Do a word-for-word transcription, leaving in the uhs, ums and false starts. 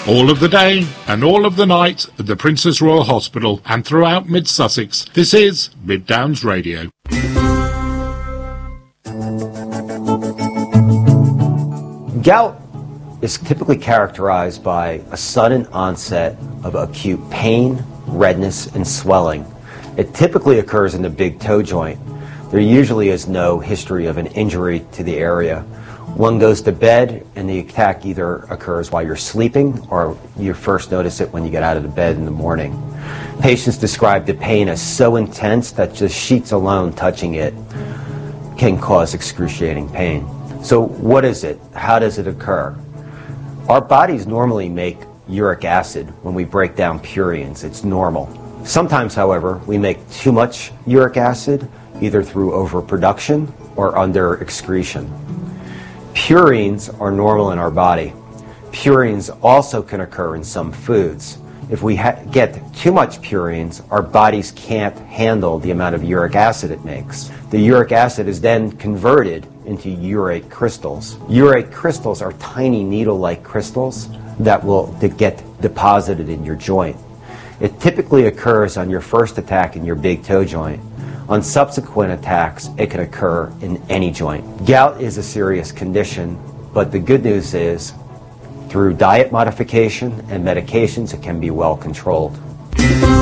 All of the day and all of the night at the Princess Royal Hospital and throughout Mid-Sussex, this is Mid Downs Radio. Gout is typically characterized by a sudden onset of acute pain, redness, and swelling. It typically occurs in the big toe joint. There usually is no history of an injury to the area. One goes to bed and the attack either occurs while you're sleeping or you first notice it when you get out of the bed in the morning. Patients describe the pain as so intense that just sheets alone touching it can cause excruciating pain. So what is it? How does it occur? Our bodies normally make uric acid when we break down purines. It's normal. Sometimes, however, we make too much uric acid, either through overproduction or under excretion. Purines are normal in our body. Purines also can occur in some foods. If we ha- get too much purines, our bodies can't handle the amount of uric acid it makes. The uric acid is then converted into urate crystals. Urate crystals are tiny needle-like crystals that will de- get deposited in your joint. It typically occurs on your first attack in your big toe joint. On subsequent attacks, it can occur in any joint. Gout is a serious condition, but the good news is, through diet modification and medications, it can be well controlled.